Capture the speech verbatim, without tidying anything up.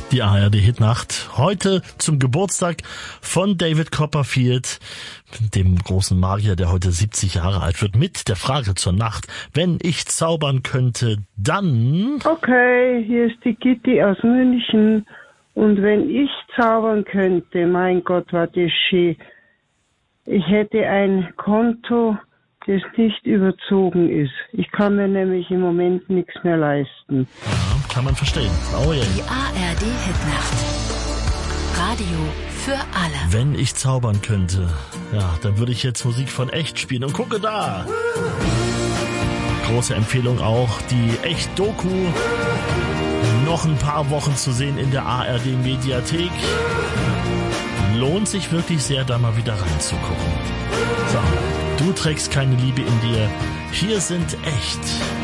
Die A R D-Hitnacht heute zum Geburtstag von David Copperfield, dem großen Magier, der heute siebzig Jahre alt wird, mit der Frage zur Nacht: Wenn ich zaubern könnte, dann... Okay, hier ist die Gitti aus München. Und wenn ich zaubern könnte, mein Gott, war das schön. Ich hätte ein Konto, das nicht überzogen ist. Ich kann mir nämlich im Moment nichts mehr leisten. Ja, kann man verstehen. Oh ja. Die A R D-Hitnacht. Radio für alle. Wenn ich zaubern könnte, ja, dann würde ich jetzt Musik von Echt spielen. Und gucke da! Große Empfehlung auch, die Echt-Doku. Noch ein paar Wochen zu sehen in der A R D-Mediathek. Lohnt sich wirklich sehr, da mal wieder reinzugucken. So, du trägst keine Liebe in dir. Hier sind Echt.